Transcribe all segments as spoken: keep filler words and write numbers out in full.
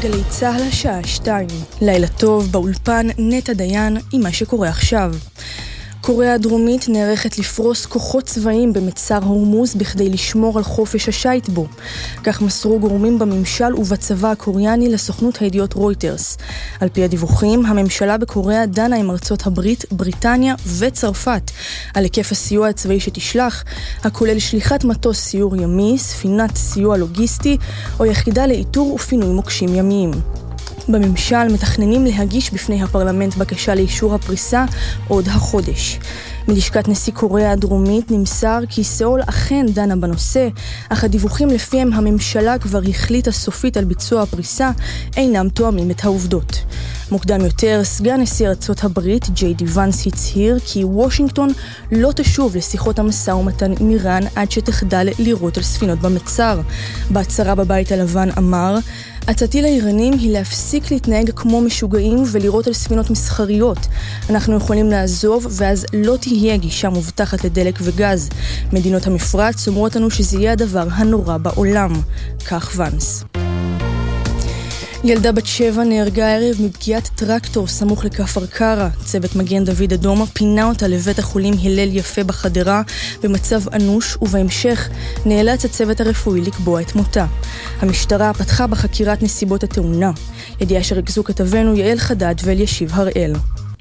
גלי צהל השעה שתיים. לילה טוב, באולפן נטע דיין עם מה שקורה עכשיו. קוריאה הדרומית נערכת לפרוס כוחות צבאיים במצר הורמוז בכדי לשמור על חופש השייט בו. כך מסרו גורמים בממשל ובצבא הקוריאני לסוכנות הידיעות רויטרס. על פי הדיווחים, הממשלה בקוריאה דנה עם ארצות הברית, בריטניה וצרפת על היקף הסיוע הצבאי שתשלח, הכולל שליחת מטוס סיור ימי, ספינת סיוע לוגיסטי או יחידה לאיתור ופינוי מוקשים ימיים. בממשל מתכננים להגיש בפני הפרלמנט בקשה לאישור הפריסה עוד החודש. מלשכת נשיא קוריאה הדרומית נמסר כי סאול אכן דנה בנושא, אך הדיווחים לפיהם הממשלה כבר החליטה סופית על ביצוע הפריסה אינם תואמים את העובדות. מוקדם יותר, סגן נשיא ארצות הברית ג'יי די ונס הצהיר כי וושינגטון לא תשוב לשיחות המשא ומתן עם איראן עד שתחדל לירות על ספינות במצר. בהצהרה בבית הלבן אמר, הצעתי לאיראנים היא להפסיק להתנהג כמו משוגעים ולירות על ספינות מסחריות. אנחנו יכולים לעזוב ואז לא תהיה גישה מובטחת לדלק וגז. מדינות המפרץ אומרות לנו שזה יהיה הדבר הנורא בעולם. כך ונס. ילדה בת שבע נהרגה הערב מפגיעת טרקטור סמוך לכפר קרא. צוות מגן דוד אדום פינה אותה לבית החולים הלל יפה בחדרה במצב אנוש, ובהמשך נאלץ הצוות הרפואי לקבוע את מותה. המשטרה פתחה בחקירת נסיבות התאונה. ידיעה שרכזו כתבנו יעל חדד ואלישיב הראל.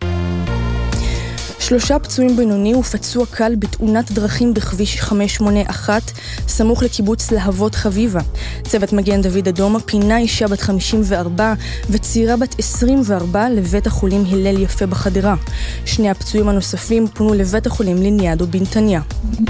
שלושה פצועים בינוני ופצוע קל בתאונת דרכים בכביש חמש שמונה אחת סמוך לקיבוץ להבות חביבה. צוות מגן דוד אדום פינה אישה בת חמישים וארבע וצעירה בת עשרים וארבע לבית החולים הלל יפה בחדרה. שני הפצועים הנוספים פונו לבית החולים לניאדו בנתניה.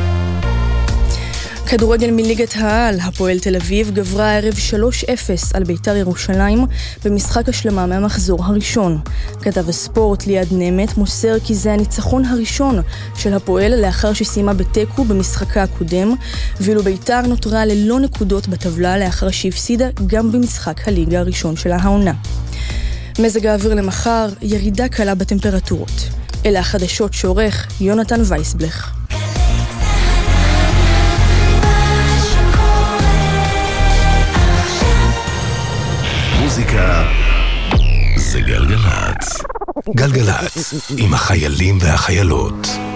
כדורגל מליגת העל, הפועל תל אביב גברה הערב שלוש אפס על ביתר ירושלים במשחק השלמה מהמחזור הראשון. כתב הספורט ליד נמת מוסר כי זה הניצחון הראשון של הפועל לאחר שסיימה בטקו במשחקה הקודם, ואילו ביתר נותרה ללא נקודות בטבלה לאחר שהפסידה גם במשחק הליגה הראשון של העונה. מזג האוויר למחר, ירידה קלה בטמפרטורות. אלה החדשות שעורך יונתן וייסבלך. מוזיקה זה גלגלץ. גלגלץ עם החיילים והחיילות.